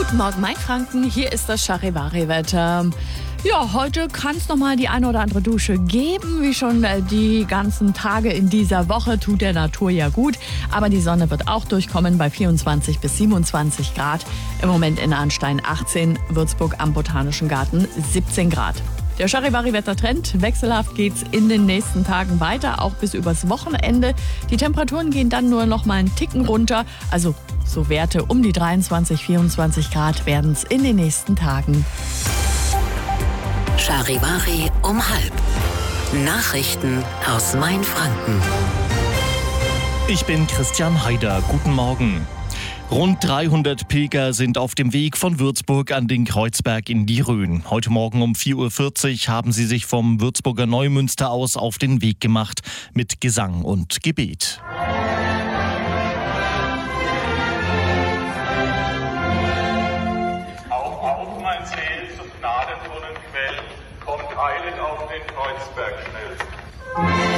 Guten Morgen, Mainfranken. Hier ist das Charivari-Wetter. Ja, heute kann es nochmal die eine oder andere Dusche geben. Wie schon die ganzen Tage in dieser Woche tut der Natur ja gut. Aber die Sonne wird auch durchkommen bei 24 bis 27 Grad. Im Moment in Arnstein 18, Würzburg am Botanischen Garten 17 Grad. Der Charivari-Wettertrend, wechselhaft geht's in den nächsten Tagen weiter, auch bis übers Wochenende. Die Temperaturen gehen dann nur noch mal einen Ticken runter. Also so Werte um die 23, 24 Grad werden es in den nächsten Tagen. Charivari um 12:30. Nachrichten aus Mainfranken. Ich bin Christian Haider. Guten Morgen. Rund 300 Pilger sind auf dem Weg von Würzburg an den Kreuzberg in die Rhön. Heute Morgen um 4:40 Uhr haben sie sich vom Würzburger Neumünster aus auf den Weg gemacht mit Gesang und Gebet. Auf mein Seel zum gnadenvollen Quell, kommt eilend auf den Kreuzberg schnell.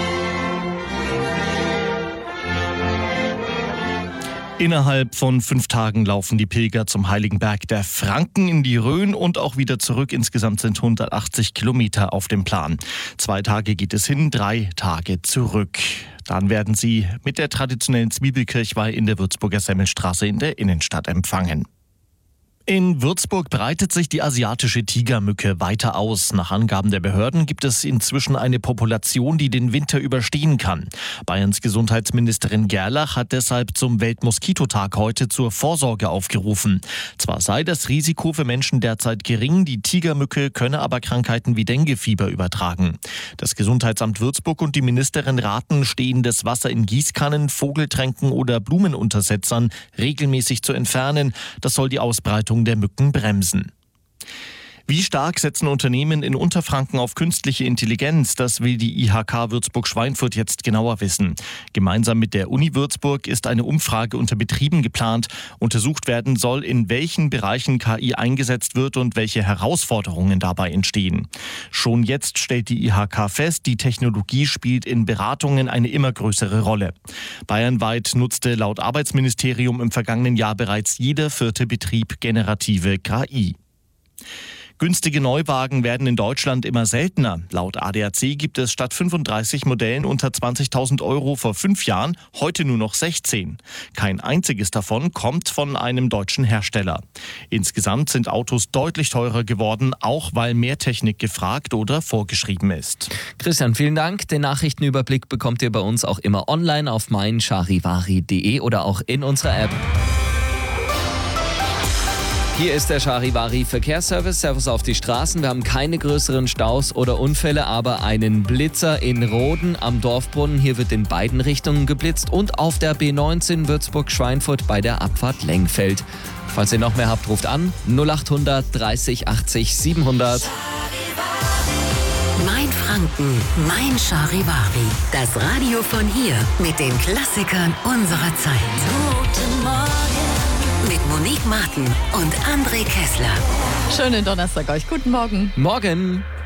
Innerhalb von 5 Tagen laufen die Pilger zum Heiligen Berg der Franken in die Rhön und auch wieder zurück. Insgesamt sind 180 Kilometer auf dem Plan. 2 Tage geht es hin, 3 Tage zurück. Dann werden sie mit der traditionellen Zwiebelkirchweih in der Würzburger Semmelstraße in der Innenstadt empfangen. In Würzburg breitet sich die asiatische Tigermücke weiter aus. Nach Angaben der Behörden gibt es inzwischen eine Population, die den Winter überstehen kann. Bayerns Gesundheitsministerin Gerlach hat deshalb zum Weltmoskitotag heute zur Vorsorge aufgerufen. Zwar sei das Risiko für Menschen derzeit gering, die Tigermücke könne aber Krankheiten wie Denguefieber übertragen. Das Gesundheitsamt Würzburg und die Ministerin raten, stehendes Wasser in Gießkannen, Vogeltränken oder Blumenuntersetzern regelmäßig zu entfernen. Das soll die Ausbreitung der Mücken bremsen. Wie stark setzen Unternehmen in Unterfranken auf künstliche Intelligenz? Das will die IHK Würzburg-Schweinfurt jetzt genauer wissen. Gemeinsam mit der Uni Würzburg ist eine Umfrage unter Betrieben geplant. Untersucht werden soll, in welchen Bereichen KI eingesetzt wird und welche Herausforderungen dabei entstehen. Schon jetzt stellt die IHK fest, die Technologie spielt in Beratungen eine immer größere Rolle. Bayernweit nutzte laut Arbeitsministerium im vergangenen Jahr bereits jeder 4. Betrieb generative KI. Günstige Neuwagen werden in Deutschland immer seltener. Laut ADAC gibt es statt 35 Modellen unter 20.000 Euro vor 5 Jahren heute nur noch 16. Kein einziges davon kommt von einem deutschen Hersteller. Insgesamt sind Autos deutlich teurer geworden, auch weil mehr Technik gefragt oder vorgeschrieben ist. Christian, vielen Dank. Den Nachrichtenüberblick bekommt ihr bei uns auch immer online auf meincharivari.de oder auch in unserer App. Hier ist der Charivari Verkehrsservice. Servus auf die Straßen. Wir haben keine größeren Staus oder Unfälle, aber einen Blitzer in Roden am Dorfbrunnen. Hier wird in beiden Richtungen geblitzt und auf der B19 Würzburg-Schweinfurt bei der Abfahrt Lengfeld. Falls ihr noch mehr habt, ruft an 0800 30 80 700. Mainfranken, mein Charivari. Das Radio von hier mit den Klassikern unserer Zeit. Guten Morgen. Mit Monique Martin und André Kessler. Schönen Donnerstag euch. Guten Morgen. Morgen.